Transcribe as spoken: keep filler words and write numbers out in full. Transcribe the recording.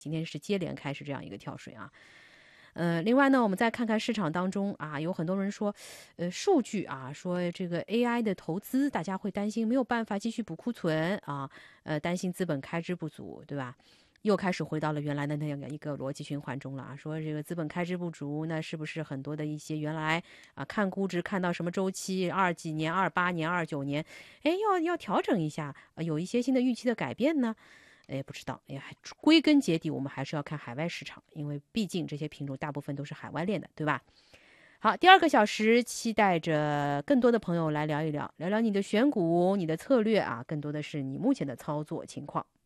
今天是接连开始这样一个跳水啊。呃，另外呢，我们再看看市场当中啊，有很多人说，呃，数据啊，说这个 A I 的投资，大家会担心没有办法继续补库存啊，呃，担心资本开支不足，对吧？又开始回到了原来的那样一个逻辑循环中了啊，说这个资本开支不足，那是不是很多的一些原来啊看估值看到什么周期，二几年、二八年、二九年，哎，要要调整一下，呃有一些新的预期的改变呢？哎，不知道，哎，还归根结底，我们还是要看海外市场，因为毕竟这些品种大部分都是海外链的，对吧？好，第二个小时，期待着更多的朋友来聊一聊，聊聊你的选股、你的策略啊，更多的是你目前的操作情况。